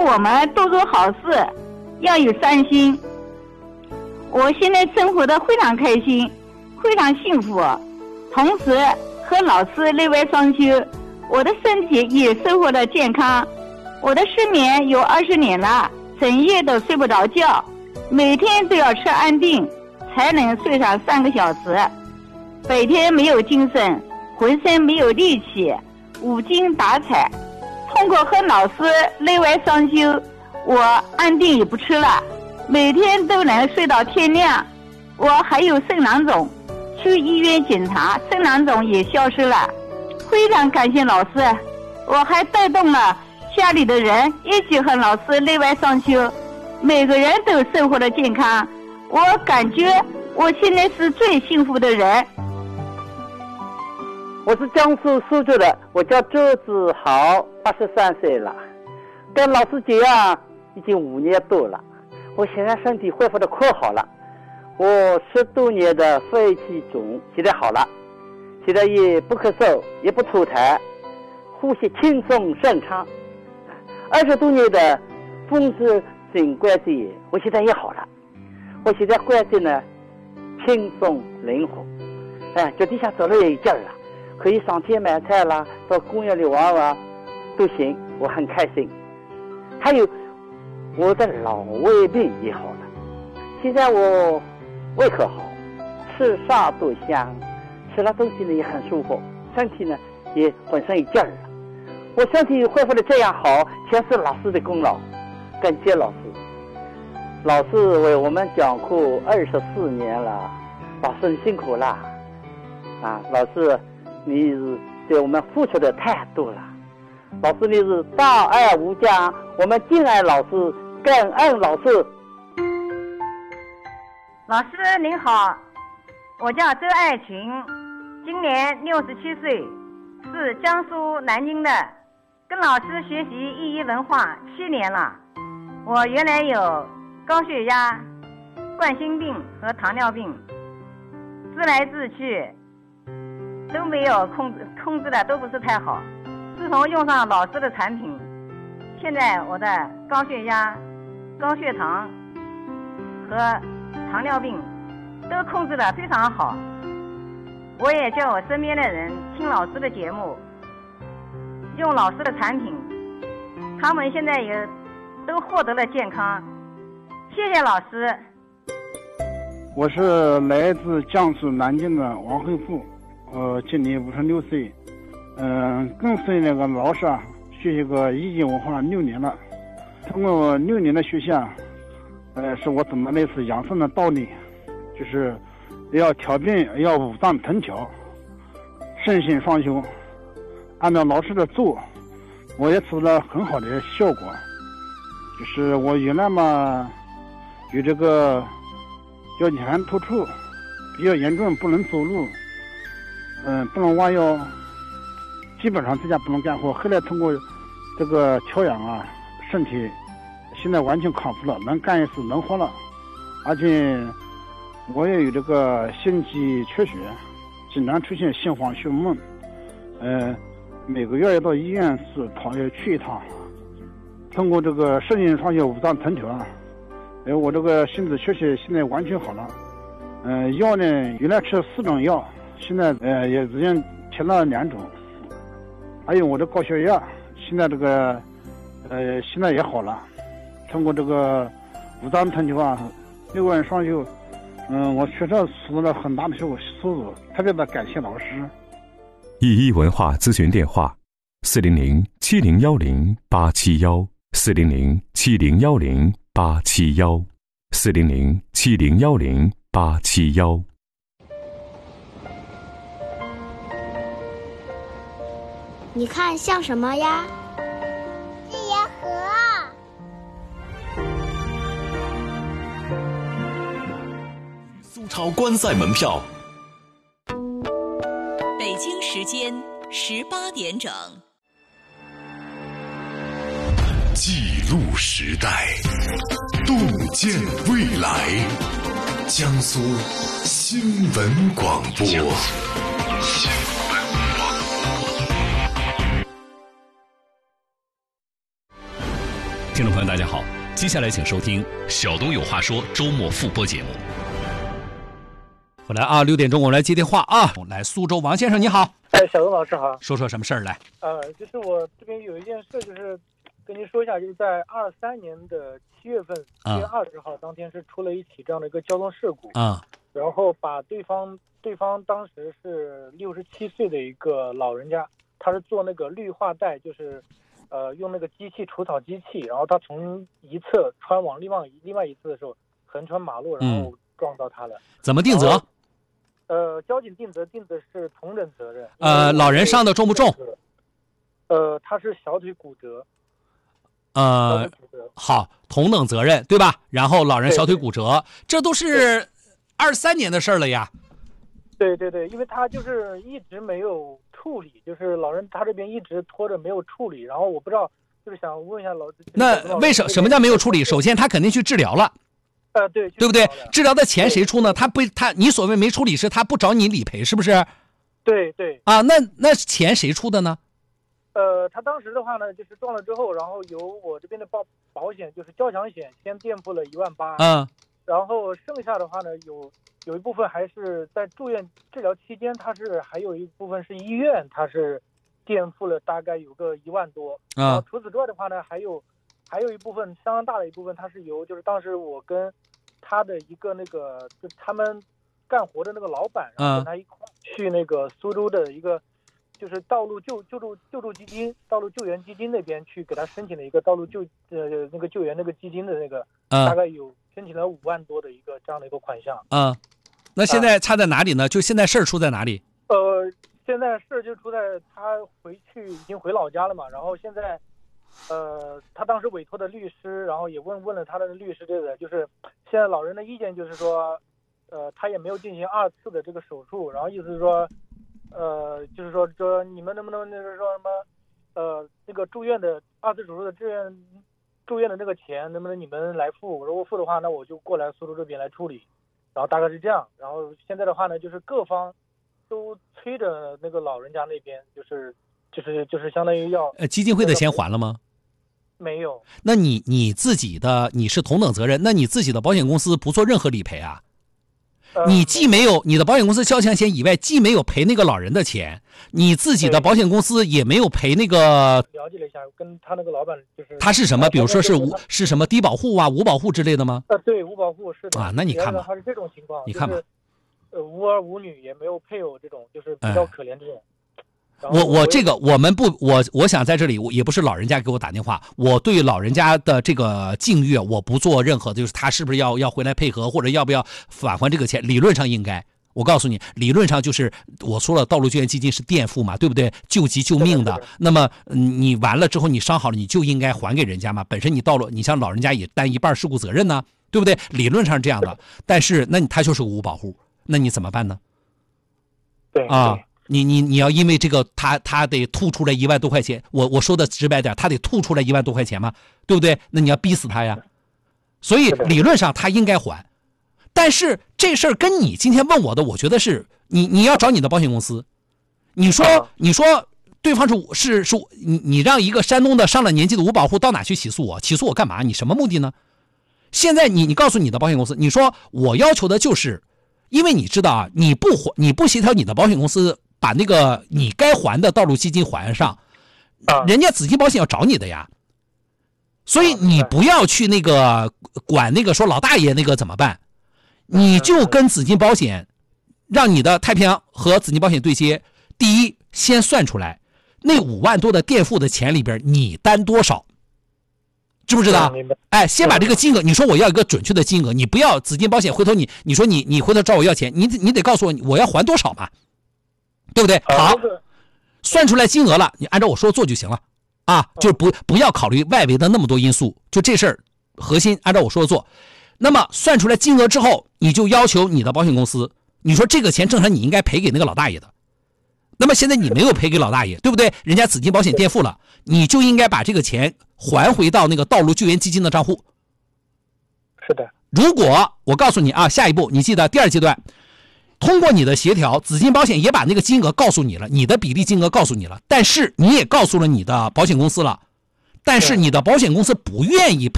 我们多做好事，要有善心。我现在生活的非常开心，非常幸福，同时和老师内外双修，我的身体也收获了健康。我的失眠有20年了，整夜都睡不着觉，每天都要吃安定才能睡上3个小时。白天没有精神，浑身没有力气，无精打采。通过和老师内外双修，我安定也不吃了，每天都能睡到天亮。我还有肾囊肿，去医院检查，肾囊肿也消失了。非常感谢老师，我还带动了家里的人一起和老师内外双修，每个人都收获了健康。我感觉我现在是最幸福的人。 我是江苏苏州的，我叫周子豪，83岁了，跟老师结啊已经5年多了。我现在身体恢复的可好了，我10多年的肺气肿现在好了，现在也不咳嗽，也不吐痰，呼吸轻松顺畅。20多年的风湿性关节炎，我现在也好了。我现在关节呢轻松灵活，脚底下走路也有劲儿了，可以上街买菜啦，到公园里玩玩都行，我很开心。还有我的老胃病也好了，现在我胃口好，吃啥都香，吃了东西呢也很舒服，身体呢也浑身有劲儿了。我身体恢复的这样好，全是老师的功劳，感谢老师。老师为我们讲课24年了，老师你辛苦了老师你是对我们付出的太多了，老师你是大爱无疆，我们敬爱老师，感恩老师。 老师您好，我叫周爱群，今年67岁，是江苏南京的，跟老师学习意义文化7年了。我原来有高血压、冠心病和糖尿病，治来治去都没有控制的都不是太好。自从用上老师的产品，现在我的高血压、高血糖和糖尿病都控制得非常好。我也叫我身边的人听老师的节目，用老师的产品，他们现在也都获得了健康。谢谢老师。 我是来自江苏南京的王慧富，今年56岁，跟随那个老师学习个意义文化6年了。通过6年的学习是我懂得类似养生的道理，就是要调病，要五脏腾调，身心双修。按照老师的做，我也取得了很好的效果。就是我原来嘛有这个腰间突出比较严重，不能走路，不能弯腰，基本上在家不能干活。后来通过这个调养身体现在完全康复了，能干一事能活了。而且我也有这个心肌缺血，经常出现心慌胸闷，每个月要到医院去一趟。通过这个身心双修五脏腾调我这个心肌缺血现在完全好了。药呢原来吃4种药，现在也已经停了2种。还有我的高血压，现在这个现在也好了。通过这个五脏腾调内外双修，我确实取得了很大的收入，特别的感谢老师。 意义文化咨询电话：400-7010-871，400-7010-871，400-7010-871。 你看像什么呀？ 是银河。 苏超观赛门票。 北京时间18点整。 记录时代，洞见未来。江苏新闻广播。 听众朋朋友大家好，接下来请收听小东有话说周末复播节目。回来啊，6点钟我们来接电话啊，来苏州王先生你好。 哎，小东老师好。 说什么事儿来？ 就是我这边有一件事，就是跟您说一下，就是在23年的7月份7月20号当天是出了一起这样的一个交通事故然后把对方当时是67岁的一个老人家，他是做那个绿化带，就是用那个机器除草机器，然后他从一侧穿往另外一侧的时候横穿马路，然后撞到他了。 怎么定责？ 交警定责是同等责任。 老人伤的重不重？ 他是小腿骨折。 好，同等责任对吧？然后老人小腿骨折，这都是23年的事儿了呀。 对，因为他就是一直没有处理，就是老人他这边一直拖着没有处理，然后我不知道，就是想问一下那为什么叫没有处理？首先他肯定去治疗了。 对不对？治疗的钱谁出呢？你所谓没处理是他不找你理赔，是不是？ 对啊，那钱谁出的呢？ 他当时的话呢，就是撞了之后，然后由我这边的保险，就是交强险先垫付了18000，然后剩下的话呢，有一部分还是在住院治疗期间，还有一部分是医院，他是垫付了大概有个1万多。然后除此之外的话呢，还有一部分相当大的一部分，它是由就是当时我跟他的一个那个就他们干活的那个老板，然后跟他一块去那个苏州的一个就是道路救助基金、道路救援基金那边去给他申请了一个道路那个救援那个基金的那个，大概有申请了5万多的一个这样的一个款项。 那现在差在哪里呢？就现在事儿出在哪里？ 现在事就出在他已经回老家了嘛，然后现在。他当时委托的律师，然后也问了他的律师，这个就是现在老人的意见就是说，他也没有进行2次的这个手术，然后意思是说，就是说你们能不能就是说什么，那个住院的2次手术的住院的那个钱能不能你们来付？我说我付的话，那我就过来苏州这边来处理，然后大概是这样。然后现在的话呢，就是各方都催着那个老人家那边，就是相当于要基金会的钱还了吗？ 没有。 那你自己的你是同等责任，那你自己的保险公司不做任何理赔啊？你既没有你的保险公司交强险以外，既没有赔那个老人的钱，你自己的保险公司也没有赔那个。 了解了一下，跟他那个老板就是他是什么？比如说是什么低保户啊、无保户之类的吗？ 对，无保户是的啊。那你看吧， 他是这种情况， 你看吧， 无儿无女也没有配偶，这种就是比较可怜这种。 我想在这里，也不是老人家给我打电话，我对老人家的这个境遇我不做任何的，就是他是不是要回来配合，或者要不要返还这个钱，理论上应该。我告诉你，理论上就是我说了，道路救援基金是垫付嘛，对不对？救急救命的。那么你完了之后，你伤好了，你就应该还给人家嘛。本身你像老人家也担一半事故责任呢，对不对？理论上是这样的。但是他就是个无保户，那你怎么办呢？ 对啊。你要因为这个他得吐出来1万多块钱，我说的直白点，他得吐出来1万多块钱嘛，对不对？那你要逼死他呀。所以理论上他应该还，但是这事儿跟你今天问我的，我觉得是你要找你的保险公司，你说对方是你让一个山东的上了年纪的无保户到哪去起诉我？起诉我干嘛？你什么目的呢？现在你告诉你的保险公司，你说我要求的就是，因为你知道啊，你不协调你的保险公司。把那个你该还的道路基金还上，人家紫金保险要找你的呀，所以你不要去那个管那个说老大爷那个怎么办，你就跟紫金保险，让你的太平洋和紫金保险对接。第一，先算出来那5万多的垫付的钱里边你担多少，知不知道？哎，先把这个金额，你说我要一个准确的金额，你不要紫金保险回头你说你回头找我要钱，你得告诉我要还多少嘛。对不对？好，算出来金额了，你按照我说做就行了啊，就是不要考虑外围的那么多因素，就这事儿核心按照我说的做。那么算出来金额之后，你就要求你的保险公司，你说这个钱正常你应该赔给那个老大爷的，那么现在你没有赔给老大爷，对不对？人家紫金保险垫付了，你就应该把这个钱还回到那个道路救援基金的账户。 是的。 如果我告诉你啊，下一步你记得第2阶段。通过你的协调，紫金保险也把那个金额告诉你了，你的比例金额告诉你了，但是你也告诉了你的保险公司了， 但是你的保险公司不愿意